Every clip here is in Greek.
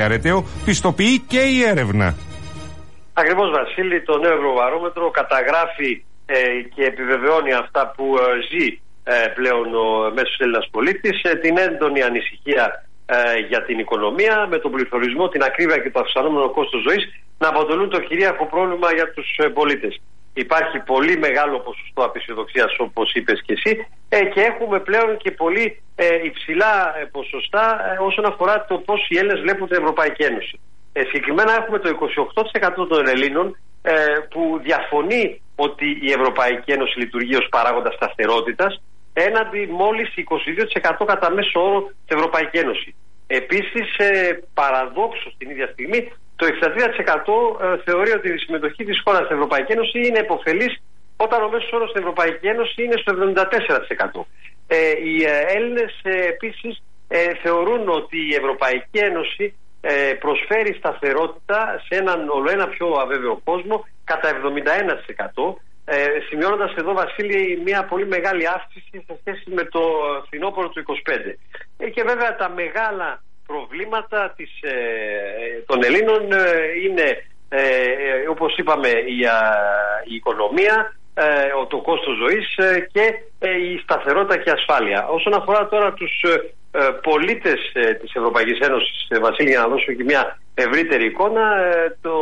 Αρεταίο πιστοποιεί και η έρευνα. Ακριβώς, Βασίλη, το νέο Ευρωβαρόμετρο καταγράφει και επιβεβαιώνει αυτά που ζει πλέον ο μέσος Έλληνας πολίτης, την έντονη ανησυχία για την οικονομία, με τον πληθωρισμό, την ακρίβεια και το αυξανόμενο κόστος ζωής να αποτελούν το κυρίαρχο πρόβλημα για τους πολίτες. Υπάρχει πολύ μεγάλο ποσοστό απαισιοδοξίας, όπως είπες και εσύ, και έχουμε πλέον και πολύ υψηλά ποσοστά όσον αφορά το πώς οι Έλληνες βλέπουν την Ευρωπαϊκή Ένωση. Συγκεκριμένα έχουμε το 28% των Ελλήνων που διαφωνεί ότι η Ευρωπαϊκή Ένωση λειτουργεί ως παράγοντα σταθερότητας, έναντι μόλις 22% κατά μέσο όρο στην Ευρωπαϊκή Ένωση. Επίσης, παραδόξως την ίδια στιγμή, το 63% θεωρεί ότι η συμμετοχή της χώρας στην Ευρωπαϊκή Ένωση είναι επωφελής, όταν ο μέσος όρος στην Ευρωπαϊκή Ένωση είναι στο 74%. Οι Έλληνες επίσης θεωρούν ότι η Ευρωπαϊκή Ένωση προσφέρει σταθερότητα σε έναν ολοένα πιο αβέβαιο κόσμο κατά 71%, σημειώνοντας εδώ, Βασίλη, μια πολύ μεγάλη αύξηση σε σχέση με το φθινόπωρο του 25. Και βέβαια τα μεγάλα προβλήματα των Ελλήνων είναι, όπως είπαμε, η οικονομία, το κόστος ζωής και η σταθερότητα και ασφάλεια. Όσον αφορά τώρα τους πολίτες της Ευρωπαϊκής Ένωσης, Βασίλη, για να δώσω και μια ευρύτερη εικόνα, το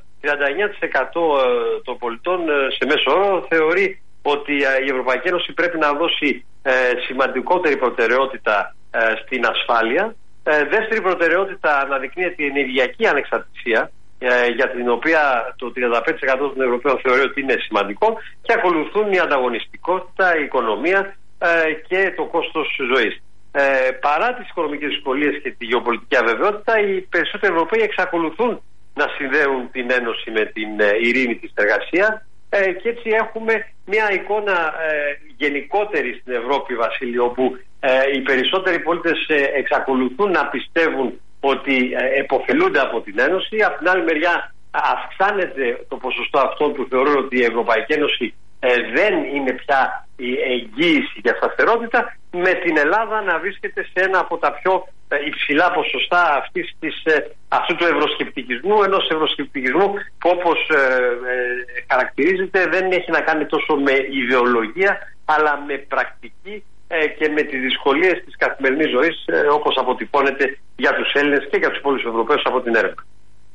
39% των πολιτών σε μέσο όρο θεωρεί ότι η Ευρωπαϊκή Ένωση πρέπει να δώσει σημαντικότερη προτεραιότητα στην ασφάλεια. Δεύτερη προτεραιότητα αναδεικνύεται η ενεργειακή ανεξαρτησία, για την οποία το 35% των Ευρωπαίων θεωρεί ότι είναι σημαντικό, και ακολουθούν η ανταγωνιστικότητα, η οικονομία και το κόστος ζωής. Παρά τις οικονομικές δυσκολίες και τη γεωπολιτική αβεβαιότητα, οι περισσότεροι Ευρωπαίοι εξακολουθούν να συνδέουν την Ένωση με την ειρήνη, τη συνεργασία, και έτσι έχουμε μια εικόνα γενικότερη στην Ευρώπη, Βασίλη, όπου οι περισσότεροι πολίτες εξακολουθούν να πιστεύουν ότι επωφελούνται από την Ένωση. Από την άλλη μεριά αυξάνεται το ποσοστό αυτών που θεωρούν ότι η Ευρωπαϊκή Ένωση δεν είναι πια η εγγύηση για σταθερότητα, με την Ελλάδα να βρίσκεται σε ένα από τα πιο υψηλά ποσοστά αυτού του ευρωσκεπτικισμού, ενός ευρωσκεπτικισμού που, όπως χαρακτηρίζεται, δεν έχει να κάνει τόσο με ιδεολογία, αλλά με πρακτική και με τις δυσκολίες της καθημερινής ζωής, όπως αποτυπώνεται για τους Έλληνες και για τους υπόλοιπους Ευρωπαίους από την έρευνα.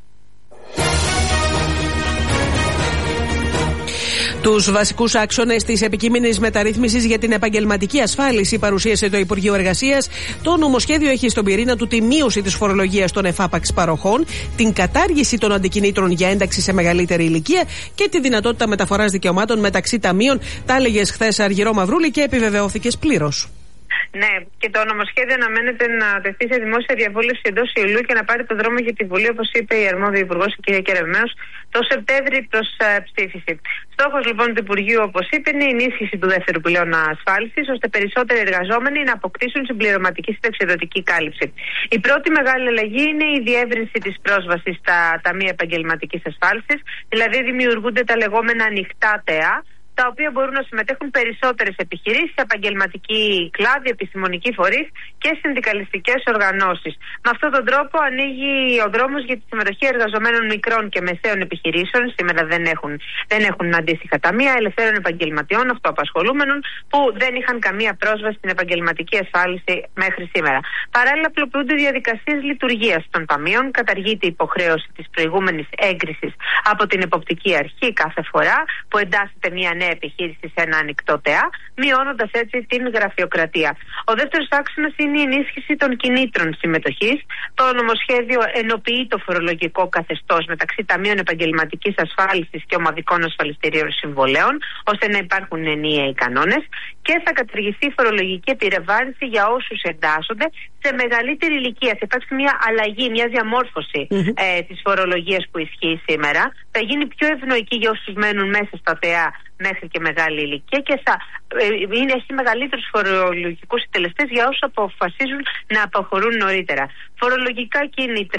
Τους βασικούς άξονες της επικείμενης μεταρρύθμισης για την επαγγελματική ασφάλιση παρουσίασε το Υπουργείο Εργασίας. Το νομοσχέδιο έχει στον πυρήνα του τη μείωση της φορολογίας των εφάπαξ παροχών, την κατάργηση των αντικινήτρων για ένταξη σε μεγαλύτερη ηλικία και τη δυνατότητα μεταφοράς δικαιωμάτων μεταξύ ταμείων. Τα έλεγες χθες, Αργυρό Μαυρούλη, και επιβεβαιώθηκες πλήρως. Ναι, και το νομοσχέδιο αναμένεται να τεθεί σε δημόσια διαβούλευση εντός Ιουλίου και να πάρει το δρόμο για τη Βουλή, όπως είπε η αρμόδια υπουργός, η κυρία Κεραυνός, το Σεπτέμβρη προς ψήφιση. Στόχος λοιπόν του Υπουργείου, όπως είπε, είναι η ενίσχυση του δεύτερου πυλώνα ασφάλισης, ώστε περισσότεροι εργαζόμενοι να αποκτήσουν συμπληρωματική συνταξιοδοτική κάλυψη. Η πρώτη μεγάλη αλλαγή είναι η διεύρυνση της πρόσβασης στα ταμεία επαγγελματικής ασφάλισης, δηλαδή δημιουργούνται τα λεγόμενα ανοιχτά ΤΕΑ, τα οποία μπορούν να συμμετέχουν περισσότερες επιχειρήσεις, επαγγελματικοί κλάδοι, επιστημονικοί φορείς και συνδικαλιστικές οργανώσεις. Με αυτόν τον τρόπο ανοίγει ο δρόμος για τη συμμετοχή εργαζομένων μικρών και μεσαίων επιχειρήσεων. Σήμερα δεν έχουν αντίστοιχα ταμεία, ελευθέρων επαγγελματιών, αυτοαπασχολούμενων, που δεν είχαν καμία πρόσβαση στην επαγγελματική ασφάλιση μέχρι σήμερα. Παράλληλα, απλοποιούνται οι διαδικασίες λειτουργίας των ταμείων, καταργείται η υποχρέωση της προηγούμενης έγκρισης από την εποπτική αρχή κάθε φορά που εντάσσεται μια νέα επιχείρηση σε ένα ανοιχτό ΤΕΑ, μειώνοντας έτσι την γραφειοκρατία. Ο δεύτερος άξονας είναι η ενίσχυση των κινήτρων συμμετοχής. Το νομοσχέδιο ενοποιεί το φορολογικό καθεστώς μεταξύ ταμείων επαγγελματικής ασφάλισης και ομαδικών ασφαλιστηρίων συμβολέων, ώστε να υπάρχουν ενιαίοι κανόνες, και θα καταργηθεί η φορολογική επιβάρυνση για όσους εντάσσονται σε μεγαλύτερη ηλικία. Θα υπάρξει μια αλλαγή, μια διαμόρφωση της φορολογίας που ισχύει σήμερα. Θα γίνει πιο ευνοϊκή για όσους μένουν μέσα στα ΤΕΑ μέχρι και μεγάλη ηλικία, και θα έχει μεγαλύτερους φορολογικούς συντελεστές για όσους αποφασίζουν να αποχωρούν νωρίτερα. Φορολογικά κίνητρα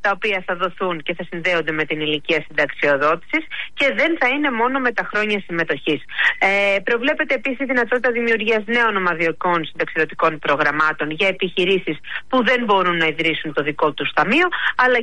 τα οποία θα δοθούν και θα συνδέονται με την ηλικία συνταξιοδότησης και δεν θα είναι μόνο με τα χρόνια συμμετοχής. Προβλέπεται επίσης η δυνατότητα δημιουργίας νέων ομαδιακών συνταξιδοτικών προγραμμάτων για επιχειρήσεις που δεν μπορούν να ιδρύσουν το δικό τους ταμείο, αλλά